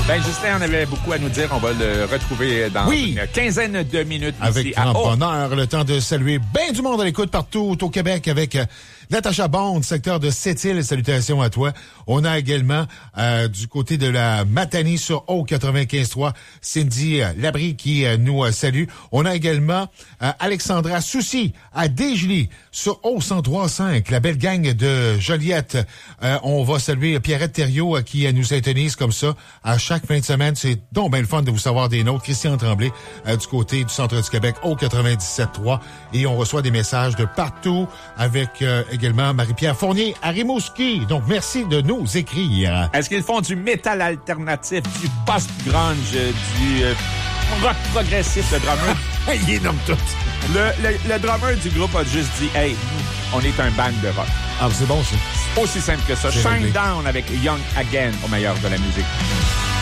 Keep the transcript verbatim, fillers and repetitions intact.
Ben, Justin, on avait beaucoup à nous dire. On va le retrouver dans oui. une quinzaine de minutes. Avec ici grand à bonheur, le temps de saluer bien du monde à l'écoute partout au Québec avec euh, Natacha Bond, secteur de Sept-Îles. Salutations à toi. On a également euh, du côté de la Matanie sur O quatre-vingt-quinze trois, Cindy euh, Labrie qui euh, nous euh, salue. On a également euh, Alexandra Soucy à Desjolies sur O cent trois virgule cinq, la belle gang de Joliette. Euh, on va saluer Pierrette Thériault euh, qui euh, nous intonise comme ça à chaque fin de semaine. C'est donc bien le fun de vous savoir des nôtres. Christian Tremblay euh, du côté du centre du Québec au quatre-vingt-dix-sept trois. Et on reçoit des messages de partout avec euh, également Marie-Pierre Fournier à Rimouski. Donc, merci de nous écrire. Est-ce qu'ils font du métal alternatif, du post-grunge, du euh, rock progressif, le drummer? Il est nomme tout. Le, le, le drummer du groupe a juste dit « Hey, on est un band de rock. » Ah, c'est bon, ça. Aussi simple que ça. C'est Shine réglé. Down avec Young Again au meilleur de la musique.